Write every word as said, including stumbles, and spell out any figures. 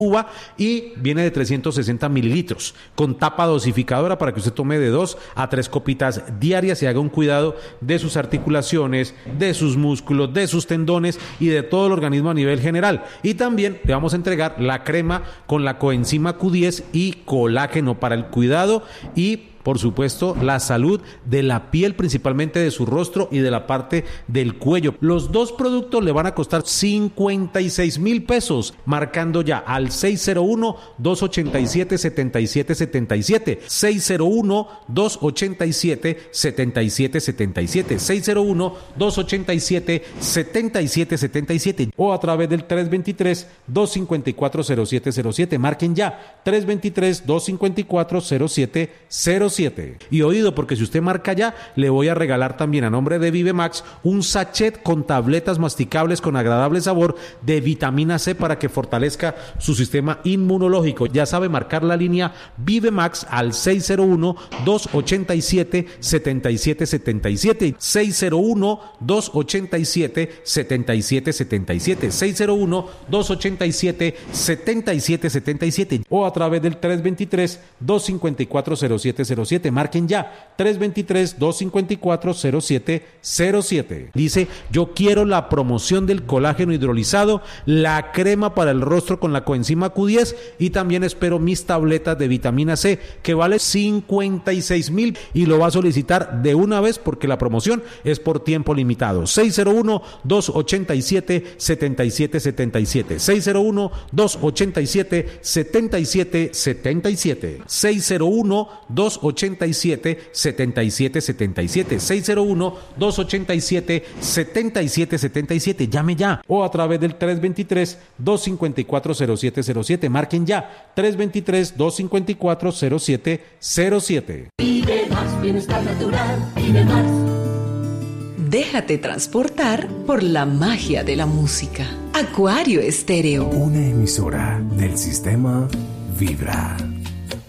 uva y viene de trescientos sesenta mililitros con tapa dosificadora para que usted tome de dos a tres copitas diarias y haga un cuidado de sus articulaciones, de sus músculos, de sus tendones y de todo el organismo a nivel general. Y también le vamos a entregar la crema con la coenzima Q diez y colágeno para el cuidado y por supuesto, la salud de la piel, principalmente de su rostro y de la parte del cuello. Los dos productos le van a costar cincuenta y seis mil pesos, marcando ya al seis cero uno, dos ocho siete, siete siete siete siete, seis cero uno, dos ocho siete, siete siete siete siete, seis cero uno, dos ocho siete, siete siete siete siete o a través del tres dos tres, dos cinco cuatro, cero siete cero siete. Marquen ya tres dos tres, dos cinco cuatro, cero siete cero siete. Y oído, porque si usted marca ya, le voy a regalar también a nombre de Vivemax un sachet con tabletas masticables con agradable sabor de vitamina C para que fortalezca su sistema inmunológico. Ya sabe, marcar la línea Vivemax al seis cero uno, dos ocho siete, siete siete siete siete, seis cero uno, dos ocho siete, siete siete siete siete, seis cero uno, dos ocho siete, siete siete siete siete o a través del tres dos tres, dos cinco cuatro, cero siete cero siete. Marquen ya tres dos tres, dos cinco cuatro, cero siete cero siete. Dice: yo quiero la promoción del colágeno hidrolizado, la crema para el rostro con la coenzima Q diez y también espero mis tabletas de vitamina C que vale cincuenta y seis mil y lo va a solicitar de una vez porque la promoción es por tiempo limitado. seis cero uno, dos ocho siete, siete siete siete siete, seis cero uno, dos ocho siete, siete siete siete siete, seis cero uno, dos ocho siete, siete siete siete siete, seis cero uno, dos ocho siete, siete siete siete siete. Llame ya o a través del tres dos tres, dos cinco cuatro, cero siete cero siete. Marquen ya tres dos tres, dos cinco cuatro, cero siete cero siete. Vive más bienestar natural, vive más. Déjate transportar por la magia de la música. Acuario Estéreo. Una emisora del sistema Vibra.